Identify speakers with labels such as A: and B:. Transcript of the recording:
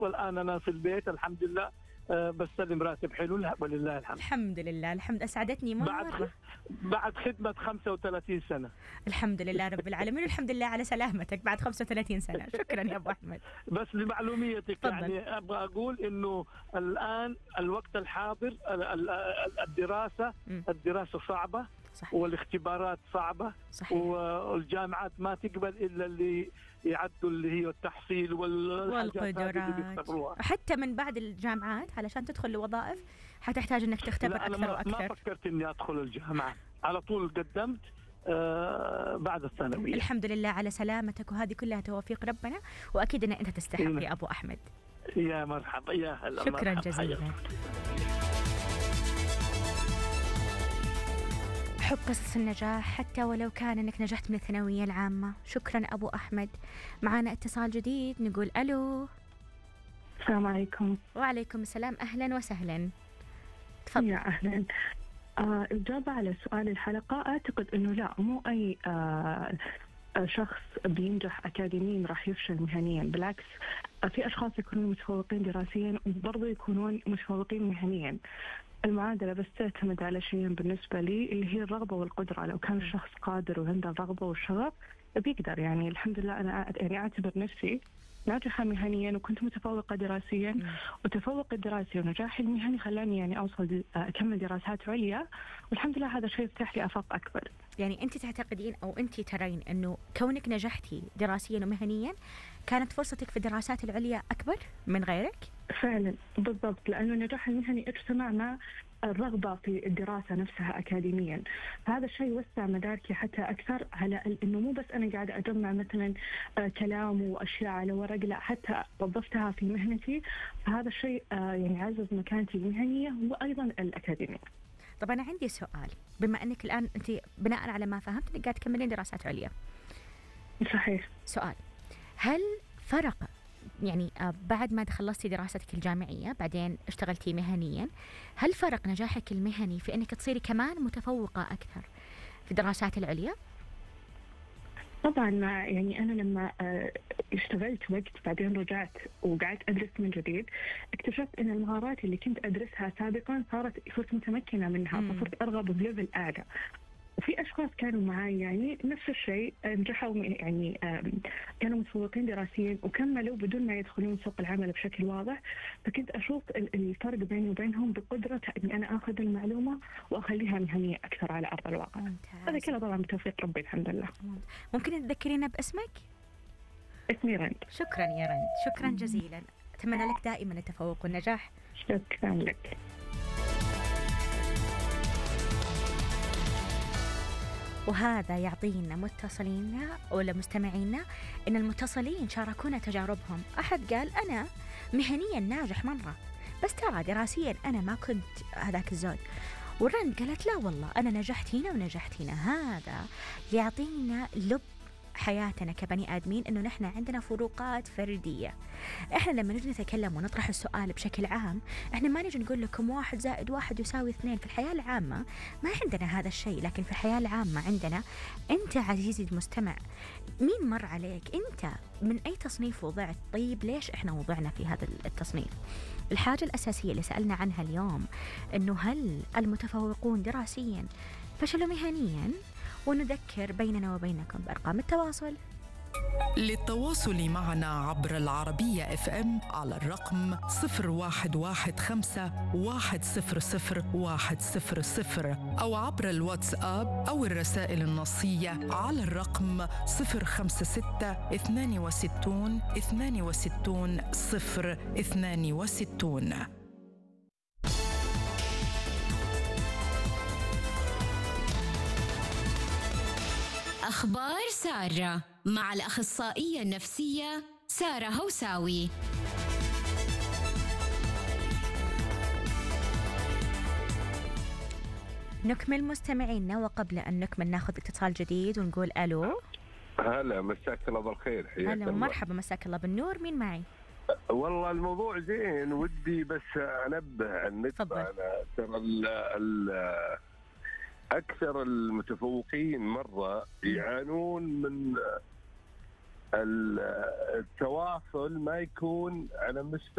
A: والآن أنا في البيت الحمد لله. بستلم راتب حلو ولله الحمد.
B: الحمد لله، الحمد أسعدتني مرة.
A: بعد خدمة 35 سنة.
B: الحمد لله رب العالمين، والحمد لله على سلامتك بعد 35 سنة. شكرا يا أبو أحمد.
A: بس لمعلوميتك
B: تفضل.
A: يعني أبغى أقول إنه الآن الوقت الحاضر الدراسة صعبة.
B: صحيح.
A: والاختبارات صعبة.
B: صحيح.
A: والجامعات ما تقبل إلا اللي يعدوا اللي هي التحصيل
B: والقدرات. حتى من بعد الجامعات علشان تدخل لوظائف حتحتاج انك تختبر اكثر واكثر.
A: ما فكرت اني ادخل الجامعة، على طول قدمت بعد الثانوية.
B: الحمد لله على سلامتك، وهذه كلها توفيق ربنا، واكيد ان انت تستحق يا ابو احمد.
A: يا مرحبا، يا هلا.
B: شكرا جزيلا. حب قصص النجاح حتى ولو كان انك نجحت من الثانوية العامة. شكرا ابو احمد. معنا اتصال جديد، نقول الو.
C: السلام عليكم.
B: وعليكم السلام، اهلا وسهلا. تفضل.
C: يا اهلا. الإجابة على سؤال الحلقة أعتقد أنه لا، مو أي شخص بينجح أكاديميا راح يفشل مهنيا. بالعكس، في أشخاص يكونون متفوقين دراسيا وبرضه يكونون متفوقين مهنيا. المعادلة بس تعتمد على شيئين بالنسبة لي، اللي هي الرغبة والقدرة. لو كان الشخص قادر وعنده الرغبة والشغف بيقدر. يعني الحمد لله أنا يعني أعتبر نفسي ناجحة مهنيا وكنت متفوقة دراسيا، وتفوق الدراسي ونجاحي المهني خلاني يعني أوصل أكمل دراسات عليا، والحمد لله هذا الشيء فتح لي آفاق أكبر.
B: يعني أنت تعتقدين أو أنت ترين أنه كونك نجحتي دراسيا ومهنيا كانت فرصتك في الدراسات العليا أكبر من غيرك؟
C: فعلا بالضبط، لأنه النجاح المهني اجتمع مع الرغبة في الدراسة نفسها أكاديميا. هذا الشيء وسع مداركي حتى أكثر، على إنه مو بس أنا قاعدة أجمع مثلا كلام وأشياء على ورق، لا حتى وظفتها في مهنتي. هذا الشيء يعني عزز مكانتي المهنية وأيضا الأكاديمية.
B: طب أنا عندي سؤال، بما أنك الآن أنت بناء على ما فهمت أنك قاعدة تكملين دراسات عليا.
C: صحيح.
B: سؤال، هل فرق يعني بعد ما خلصتي دراستك الجامعية بعدين اشتغلتي مهنيا، هل فرق نجاحك المهني في أنك تصيري كمان متفوقة أكثر في الدراسات العليا؟
C: طبعا، يعني أنا لما اشتغلت وقت بعدين رجعت وقعدت أدرس من جديد، اكتشفت أن المهارات اللي كنت أدرسها سابقا صرت متمكنة منها، فصرت أرغب بليفل أعلى. وفي أشخاص كانوا معي يعني نفس الشيء، نجحوا يعني كانوا متفوقين دراسيا وكملوا بدون ما يدخلون سوق العمل بشكل واضح. فكنت أشوف الفرق بيني وبينهم بقدرة إني أنا أخذ المعلومة وأخليها مهنية أكثر على أرض الواقع. هذا كله طبعا بتوفيق ربي الحمد لله.
B: ممكن تذكرينا باسمك؟
C: اسمي رند.
B: شكرا يا رند، شكرا جزيلا. أتمنى لك دائما التفوق والنجاح.
C: شكرا لك.
B: وهذا يعطينا متصلينا ولا مستمعينا إن المتصلين شاركونا تجاربهم. أحد قال أنا مهنيا ناجح مرة، بس ترى دراسيا أنا ما كنت هذاك الزود. ورند قالت لا والله أنا نجحت هنا ونجحت هنا. هذا يعطينا لب حياتنا كبني آدمين، إنه نحن عندنا فروقات فردية. إحنا لما نجي نتكلم ونطرح السؤال بشكل عام، إحنا ما نجي نقول لكم 1 زائد 1 يساوي 2. في الحياة العامة ما عندنا هذا الشيء، لكن في الحياة العامة عندنا. أنت عزيزي المستمع، مين مر عليك؟ أنت من أي تصنيف وضعت؟ طيب ليش إحنا وضعنا في هذا التصنيف؟ الحاجة الأساسية اللي سألنا عنها اليوم إنه هل المتفوقون دراسيا فشلوا مهنيا؟ ونذكر بيننا وبينكم بأرقام التواصل.
D: للتواصل معنا عبر العربية FM على الرقم 0115-100-100 أو عبر الواتساب أو الرسائل النصية على الرقم 056-62-62-062.
E: أخبار سارة مع الأخصائية النفسية سارة هوساوي.
B: نكمل مستمعينا، وقبل أن نكمل ناخذ اتصال جديد ونقول ألو.
F: هلا، مساك الله بالخير.
B: هلا ومرحبا، مساك الله بالنور. مين معي؟
F: والله الموضوع زين، ودي بس أنبه النسبة. أنا ترى أكثر المتفوقين مرة يعانون من التواصل ما يكون على مستوى